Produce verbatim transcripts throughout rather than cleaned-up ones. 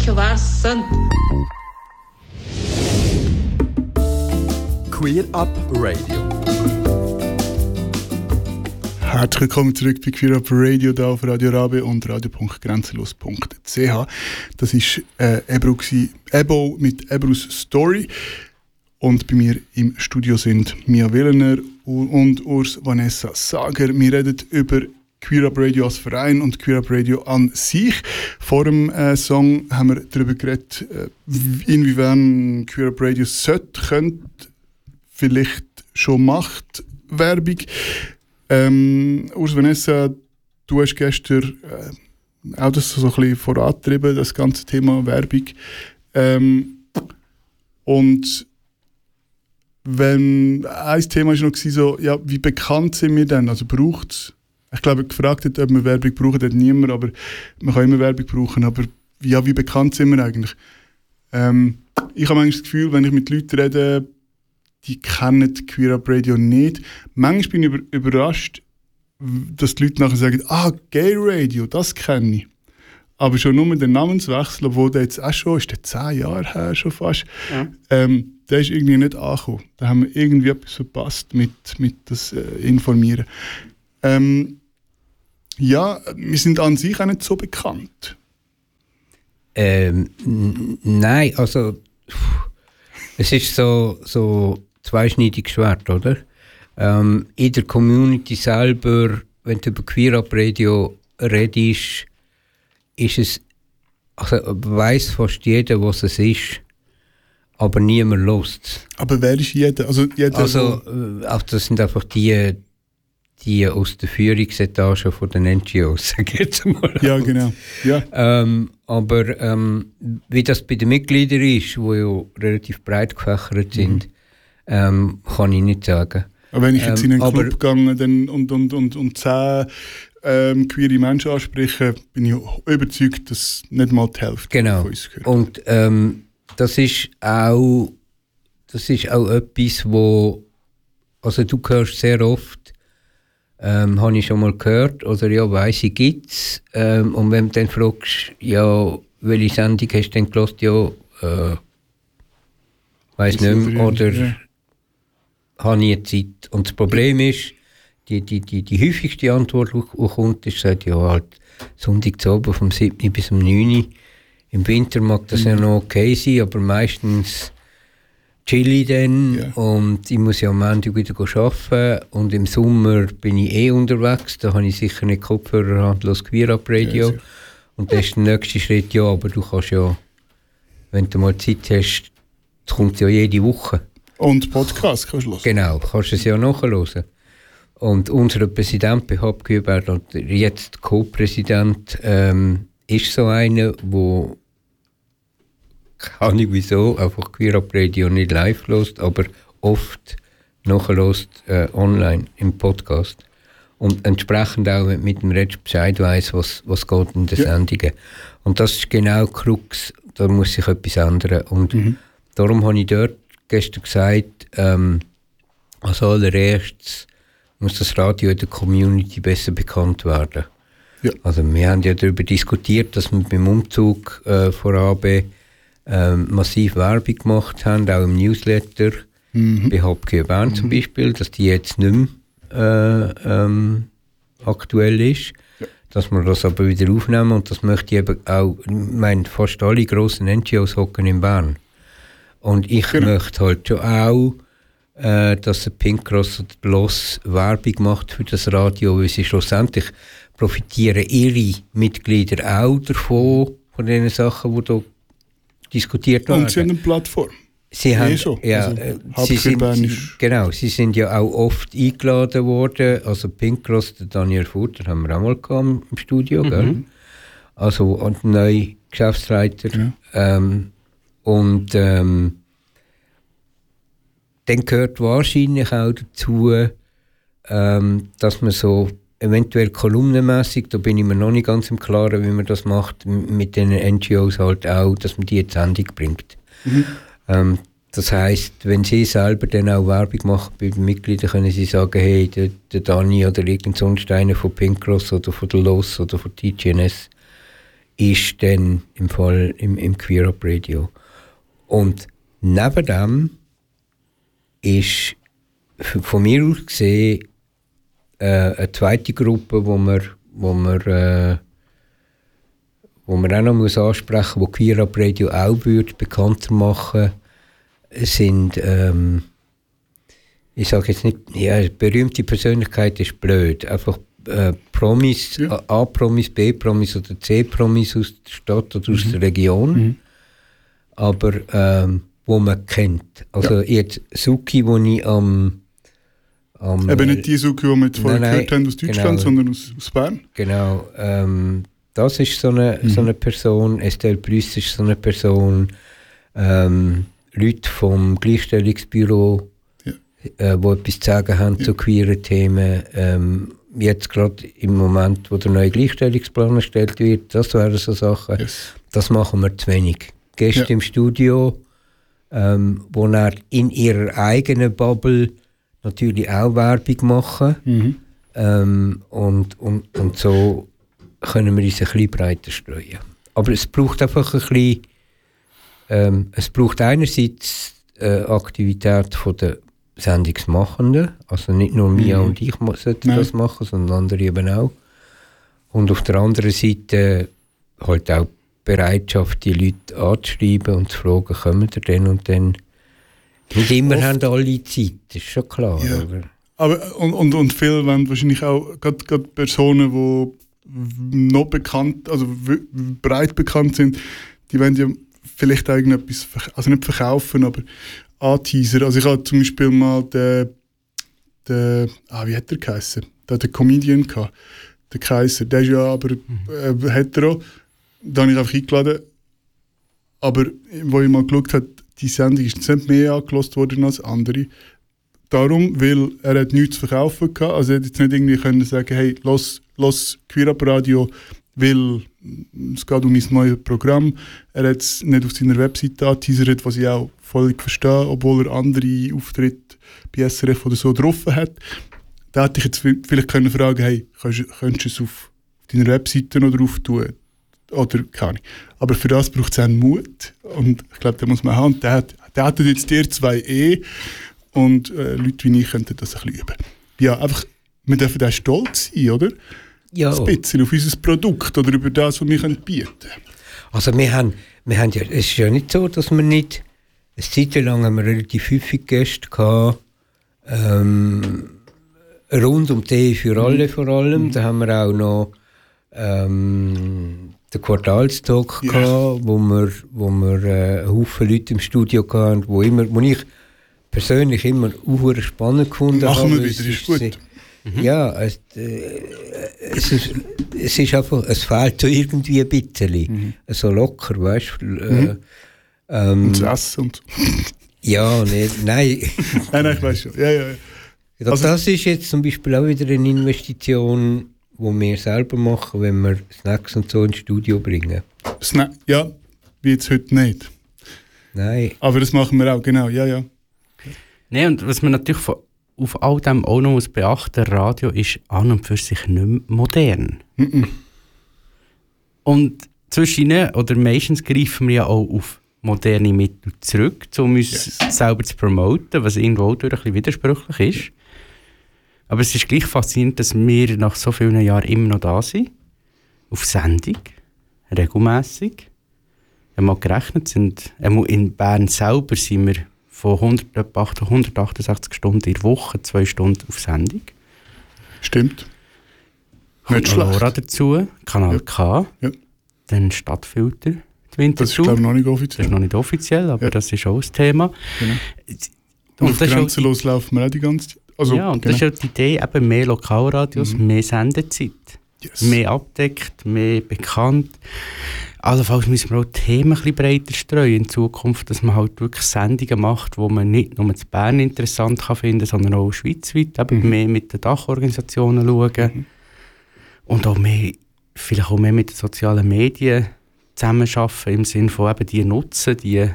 Jehová Santo. Queer Up Radio. Herzlich willkommen zurück bei Queer Up Radio, hier auf Radio Rabe und radio punkt grenzenlos punkt c h. Das war äh, Ebro, Ebo mit Ebros Story. Und bei mir im Studio sind Mia Willener und Urs Vanessa Sager. Wir reden über Queer Up Radio als Verein und Queer Up Radio an sich. Vor dem äh, Song haben wir darüber geredet, äh, inwiefern Queer Up Radio sollte, könnte, vielleicht schon macht Werbung. Ähm, Urs Vanessa, du hast gestern äh, auch das so ein bisschen vorangetrieben, das ganze Thema Werbung. Ähm, und wenn ein Thema war noch so, ja, wie bekannt sind wir denn? Also braucht es, ich glaube, gefragt hat, ob wir Werbung brauchen, hat niemand, aber man kann immer Werbung brauchen. Aber ja, wie bekannt sind wir eigentlich? Ähm, ich habe manchmal das Gefühl, wenn ich mit Leuten rede, die kennen Queer Up Radio nicht. Manchmal bin ich über, überrascht, dass die Leute nachher sagen, ah, Gay Radio, das kenne ich. Aber schon nur mit dem Namenswechsel, obwohl der jetzt auch schon, ist der zehn Jahre her schon fast, ja. ähm, der ist irgendwie nicht angekommen. Da haben wir irgendwie etwas verpasst mit, mit das äh, Informieren. Ähm, ja, wir sind an sich auch nicht so bekannt. Ähm, n- nein, also es ist so, so zweischneidiges Schwert, oder? Ähm, in der Community selber, wenn du über Queer Up Radio redest, ist es, also weiss fast jeder, was es ist, aber niemand hört. Aber wer ist jeder? Also, jeder also äh, das sind einfach die, die aus der Führungsetage von den N G Os, sag ich jetzt mal. Ja, genau. Ja. Ähm, aber ähm, wie das bei den Mitgliedern ist, die ja relativ breit gefächert sind, mhm. ähm, kann ich nicht sagen. Aber wenn ich jetzt ähm, in einen Club gehe dann und, und, und, und zehn ähm, queere Menschen anspreche, bin ich überzeugt, dass nicht mal die Hälfte genau. von uns gehört. Und ähm, das ist auch das ist auch etwas, wo also du hörst sehr oft, ähm, habe ich schon mal gehört, oder ja, weiss ich, gibt's. Ähm, und wenn du dann fragst, ja, welche Sendung hast du denn gehört, ja, äh, weiss nicht mehr, oder ja. habe ich nie Zeit. Und das Problem ist, die, die, die, die häufigste Antwort, die kommt, ist, sagt, ja, halt, Sonntag zu oben vom siebten bis um neun. Im Winter mag das mhm. ja noch okay sein, aber meistens chill ich dann ja. und ich muss ja am Montag wieder arbeiten und im Sommer bin ich eh unterwegs, da habe ich sicher nicht Kopfhörer, handlos Queer Up Radio ja, und dann ist der nächste Schritt, ja, aber du kannst ja, wenn du mal Zeit hast, das kommt ja jede Woche. Und Podcast kannst du hören. Genau, kannst du es ja nachhören. Und unser Präsident bei Hauptgeber und jetzt Co-Präsident ähm, ist so einer, wo kann ich wieso einfach Queer Up Radio nicht live hört, aber oft nachhört äh, online im Podcast. Und entsprechend auch mit dem Redsch Bescheid weiss, was, was geht in den ja. Sendungen. Und das ist genau die Krux, da muss sich etwas ändern. Und mhm. darum habe ich dort gestern gesagt, ähm, als allererstes muss das Radio in der Community besser bekannt werden. Ja. Also wir haben ja darüber diskutiert, dass wir beim Umzug äh, von A B äh, massiv Werbung gemacht haben, auch im Newsletter, mhm. bei H P G Bern mhm. zum Beispiel, dass die jetzt nicht mehr äh, ähm, aktuell ist. Ja. Dass wir das aber wieder aufnehmen und das möchte ich eben auch, ich meine, fast alle grossen N G Os hocken in Bern. Und ich genau. möchte halt schon auch, äh, dass der Pink Cross oder die Loss Werbung macht für das Radio, weil sie schlussendlich profitieren ihre Mitglieder auch davon, von den Sachen, die da diskutiert werden. Und sie haben eine Plattform. Sie haben, so. ja, also, sie sind, genau, sie sind ja auch oft eingeladen worden. Also Pink Cross, der Daniel Furter, haben wir auch mal gehabt im Studio, mhm. gell? Also und der neue Geschäftsleiter. Ja. Ähm, und ähm, dann gehört wahrscheinlich auch dazu, ähm, dass man so eventuell kolumnenmässig, da bin ich mir noch nicht ganz im Klaren, wie man das macht, mit den N G Os halt auch, dass man die in die Sendung bringt. Mhm. Ähm, das heisst, wenn sie selber dann auch Werbung machen bei den Mitgliedern, können sie sagen, hey, der, der Dani oder irgend sonst einer von Pink Cross oder von der Loss oder von T G N S ist dann im Fall im, im Queer Up Radio. Und neben dem ist von mir aus gesehen äh, eine zweite Gruppe, wo wir, wo wir, äh, wo man auch noch muss ansprechen muss, die Queer Up Radio auch würde bekannter machen, sind, ähm, ich sage jetzt nicht, ja, berühmte Persönlichkeit ist blöd, einfach äh, Promis, ja. A-Promis, B-Promis oder C-Promis aus der Stadt oder aus mhm. der Region, mhm. aber ähm, wo man kennt. Also ja. jetzt Suki, wo ich am... am Eben nicht die Suki, die wir jetzt vorher gehört haben aus Deutschland, genau, sondern aus, aus Bern. Genau, ähm, das ist so eine, mhm. so eine Person, Estelle Plüss ist so eine Person, ähm, Leute vom Gleichstellungsbüro, ja. äh, die etwas zu sagen haben ja. zu queeren Themen. Ähm, jetzt gerade im Moment, wo der neue Gleichstellungsplan erstellt wird, das wären so Sachen, yes. das machen wir zu wenig. Gäste ja. im Studio, ähm, wo dann in ihrer eigenen Bubble natürlich auch Werbung machen. Mhm. Ähm, und, und, und so können wir uns ein bisschen breiter streuen. Aber es braucht einfach ein bisschen, ähm, es braucht einerseits äh, Aktivität von der Sendungsmachenden, also nicht nur Mia mhm. und ich sollten Nein. das machen, sondern andere eben auch. Und auf der anderen Seite halt auch Bereitschaft, die Leute anzuschreiben und zu fragen, kommen ihr denn und dann. Nicht immer Oft. haben alle Zeit, das ist schon klar. Ja. Oder? Aber, und, und, und viele wollen wahrscheinlich auch, gerade Personen, die noch bekannt, also breit bekannt sind, die wollen ja vielleicht irgendetwas, also nicht verkaufen, aber anteasern. Also ich hatte zum Beispiel mal den, den ah, wie hat der geheißen? Der hat einen Comedian gehabt, der Kaiser, der ist ja aber äh, hetero. Da habe ich einfach eingeladen. Aber wo ich mal geschaut habe, die Sendung ist nicht mehr angehört worden als andere. Darum, weil er hat nichts zu verkaufen hatte. Also er hat jetzt nicht irgendwie können sagen, hey, lass, lass Queer Up Radio, weil es geht um mein neues Programm. Er hat es nicht auf seiner Webseite angeteasert, was ich auch völlig verstehe, obwohl er andere Auftritte bei S R F oder so drauf hat. Da hätte ich jetzt vielleicht können fragen, hey, könntest du es auf deiner Webseite noch drauf tun? Oder keine Ahnung. Aber für das braucht es einen Mut. Und ich glaube, den muss man haben. Der hat, der hat jetzt dir zwei eh. Und äh, Leute wie ich könnten das ein bisschen üben. Ja, einfach, wir dürfen auch stolz sein, oder? Ja. Ein bisschen auf unser Produkt oder über das, was wir bieten können. Also wir haben, wir haben ja, es ist ja nicht so, dass wir nicht, eine Zeit lang haben wir relativ häufig Gäste gehabt, ähm, rund um die für alle vor allem. Mhm. Da haben wir auch noch ähm, den Quartalstalk ja. gehabt, wo wir, wo wir äh, einen Haufen Leute im Studio hatten, wo, immer, wo ich persönlich immer auch spannend gefunden habe. Machen wir wieder, ist gut. Mhm. Ja, es, äh, es, ist, es ist einfach, es fehlt so irgendwie ein bisschen. Mhm. So locker, weißt du. Äh, mhm. ähm, und das Essen und ja, nee, nein. nein, nein, ich weiß schon. Ja, ja, ja. Also, das ist jetzt zum Beispiel auch wieder eine Investition, die wir selber machen, wenn wir Snacks und so ins Studio bringen. Sna- ja, wie jetzt heute nicht. Nein. Aber das machen wir auch, genau, ja, ja. Nein, und was man natürlich von, auf all dem auch noch muss beachten, Radio ist an und für sich nicht mehr modern. Mm-mm. Und zwischen oder meistens greifen wir ja auch auf moderne Mittel zurück, um uns yes. selber zu promoten, was irgendwo auch durch ein bisschen widersprüchlich ist. Aber es ist gleich faszinierend, dass wir nach so vielen Jahren immer noch da sind. Auf Sendung, regelmässig. Wenn wir mal gerechnet sind, in Bern selber sind wir von hundertachtundsechzig Stunden in der Woche, zwei Stunden auf Sendung. Stimmt. Nicht schlecht. Lora dazu, Kanal ja. K, ja. Dann Stadtfilter. Das ist, glaube ich, noch nicht offiziell. Das ist noch nicht offiziell, aber ja. das ist auch ein Thema. Genau. Und, und auf Grenzenlos die, laufen wir auch die ganze Zeit. Also, ja, und genau. das ist halt die Idee, eben mehr Lokalradios, mhm. mehr Sendezeit. Yes. Mehr abdeckt, mehr bekannt. Allenfalls müssen wir auch die Themen ein bisschen breiter streuen in Zukunft, dass man halt wirklich Sendungen macht, die man nicht nur in Bern interessant kann finden, sondern auch schweizweit, eben mhm. mehr mit den Dachorganisationen schauen mhm. und auch mehr, vielleicht auch mehr mit den sozialen Medien zusammenarbeiten, im Sinne von eben die nutzen, die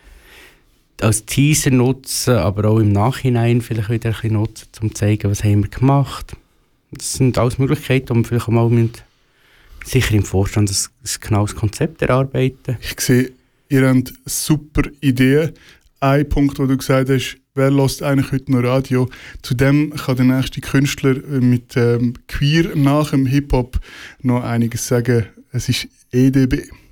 als Teaser nutzen, aber auch im Nachhinein vielleicht wieder ein bisschen nutzen, um zu zeigen, was haben wir gemacht. Das sind alles Möglichkeiten, die wir vielleicht auch mal mit sicher im Vorstand ein, ein genaues Konzept erarbeiten. Ich sehe, ihr habt super Ideen. Ein Punkt, wo du gesagt hast, wer hört eigentlich heute noch Radio? Zudem kann der nächste Künstler mit ähm, Queer nach dem Hip-Hop noch einiges sagen. Es ist E D B.